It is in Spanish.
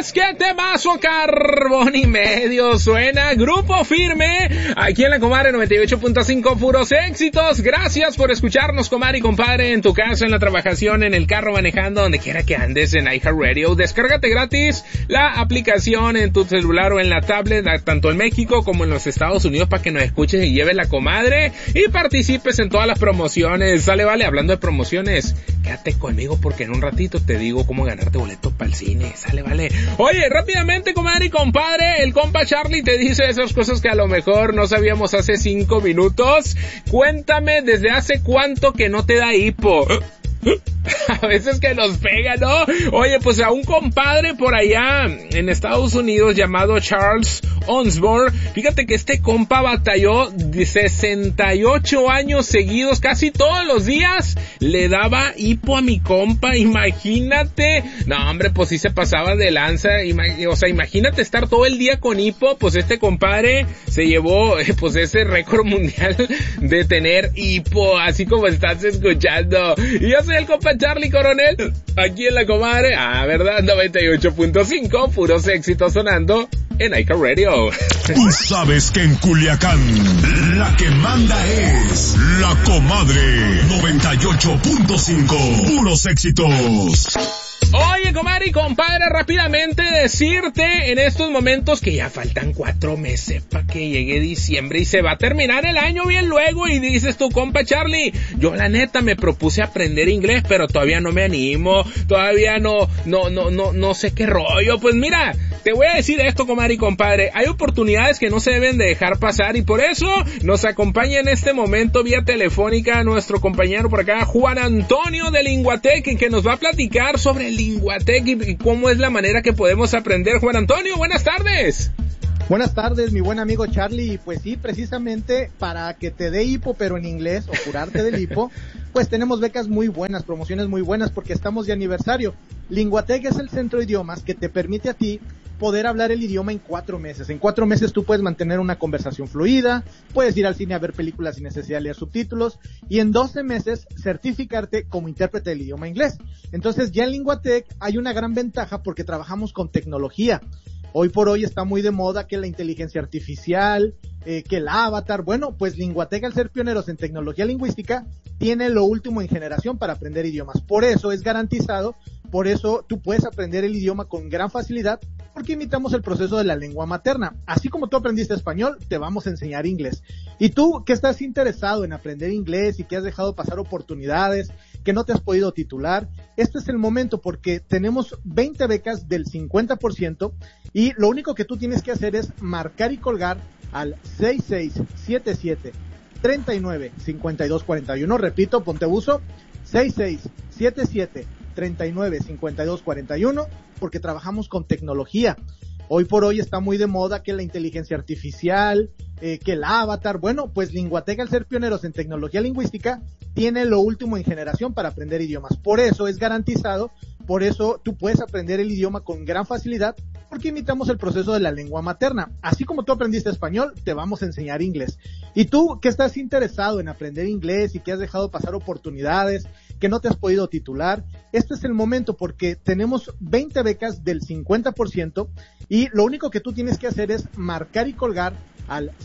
más, qué temazo, carbón y medio suena Grupo Firme, aquí en la Comadre 98.5, puros éxitos. Gracias por escucharnos, comadre y compadre, en tu casa, en la trabajación, en el carro, manejando, donde quiera que andes, en iHeartRadio. Descárgate gratis la aplicación en tu celular o en la tablet, tanto en México como en los Estados Unidos, para que nos escuches y lleves la comadre y participes en todas las promociones. Sale, vale, hablando de promociones, quédate conmigo porque en un ratito te digo cómo ganarte boletos para el cine. Sale, vale. Oye, rápidamente, comadre y compadre, el compa Charlie te dice esas cosas que a lo mejor no sabíamos hace 5 minutos. Cuéntame, ¿desde hace cuánto que no te da hipo? A veces que nos pega, ¿no? Oye, pues a un compadre por allá en Estados Unidos llamado Charles Osborne, fíjate que este compa batalló de 68 años seguidos, casi todos los días le daba hipo a mi compa, imagínate. No, hombre, pues sí se pasaba de lanza, o sea, imagínate estar todo el día con hipo. Pues este compadre se llevó pues ese récord mundial de tener hipo, así como estás escuchando. Y yo soy el compa Charlie Coronel, aquí en la comadre, ¿verdad? 98.5, puros éxitos sonando en iHeartRadio. Tú sabes que en Culiacán la que manda es la Comadre 98.5, puros éxitos. Oye, comadre y compadre, rápidamente decirte en estos momentos que ya faltan 4 meses para que llegue diciembre y se va a terminar el año bien luego. Y dices tú, compa Charlie, yo la neta me propuse aprender inglés, pero todavía no me animo, todavía no sé qué rollo. Pues mira, te voy a decir esto, comadre y compadre, hay oportunidades que no se deben de dejar pasar y por eso nos acompaña en este momento vía telefónica nuestro compañero por acá, Juan Antonio de Linguatec, que nos va a platicar sobre el Linguatec y cómo es la manera que podemos aprender. Juan Antonio, buenas tardes. Buenas tardes, mi buen amigo Charlie. Pues sí, precisamente para que te dé hipo, pero en inglés, o curarte del hipo, pues tenemos becas muy buenas, promociones muy buenas, porque estamos de aniversario. Linguatec es el centro de idiomas que te permite a ti poder hablar el idioma en 4 meses. En 4 meses tú puedes mantener una conversación fluida, puedes ir al cine a ver películas sin necesidad de leer subtítulos, y en 12 meses certificarte como intérprete del idioma inglés. Entonces ya en Linguatec hay una gran ventaja porque trabajamos con tecnología. Hoy por hoy está muy de moda que la inteligencia artificial, que el avatar. Bueno, pues Linguatec, al ser pioneros en tecnología lingüística, tiene lo último en generación para aprender idiomas. Por eso es garantizado, por eso tú puedes aprender el idioma con gran facilidad, porque imitamos el proceso de la lengua materna. Así como tú aprendiste español, te vamos a enseñar inglés. Y tú que estás interesado en aprender inglés y que has dejado pasar oportunidades, que no te has podido titular, este es el momento porque tenemos 20 becas del 50% y lo único que tú tienes que hacer es marcar y colgar al 6677-395241. Repito, ponte buzo, 6677-395241, porque trabajamos con tecnología. Hoy por hoy está muy de moda que la inteligencia artificial, que el avatar. Bueno, pues Linguatec, al ser pioneros en tecnología lingüística, tiene lo último en generación para aprender idiomas. Por eso es garantizado, por eso tú puedes aprender el idioma con gran facilidad, porque imitamos el proceso de la lengua materna. Así como tú aprendiste español, te vamos a enseñar inglés. Y tú que estás interesado en aprender inglés y que has dejado pasar oportunidades, que no te has podido titular, este es el momento porque tenemos 20 becas del 50% y lo único que tú tienes que hacer es marcar y colgar al